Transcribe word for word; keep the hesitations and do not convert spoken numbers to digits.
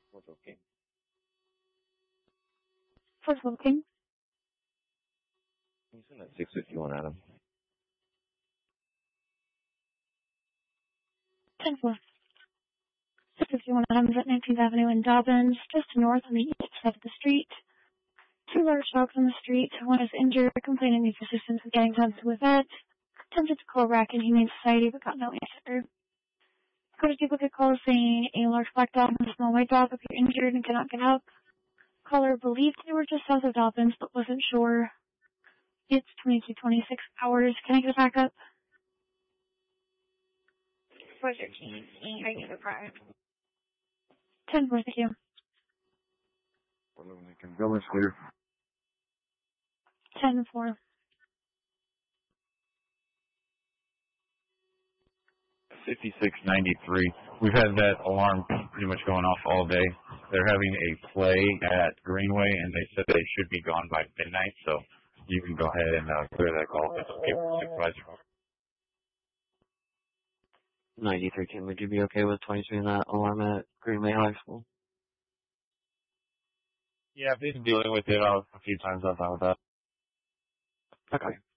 What's okay? First looking. Can you send that six fifty-one, Adam? ten four. six fifty-one Adams at nineteenth Avenue in Dobbins, just north on the east side of the street. Two large dogs on the street. One is injured, complaining needs assistance with getting down to a vet. Attempted to call Rack and Humane Society, but got no answer. Got a duplicate call saying a large black dog and a small white dog appear injured and cannot get up. Caller believed they were just south of Dobbins, but wasn't sure. It's twenty-two twenty-six hours. Can I get a backup? four thirteen, I give a prior. ten four, thank you. Building's clear. ten four. fifty-six ninety-three. We've had that alarm pretty much going off all day. They're having a play at Greenway, and they said they should be gone by midnight, so you can go ahead and uh, clear that call if it's okay for supervisor. ninety-three, Kim, would you be okay with twenty-three that alarm at Greenway High School? Yeah, I've been dealing with it uh, a few times. I'm fine with that. Okay.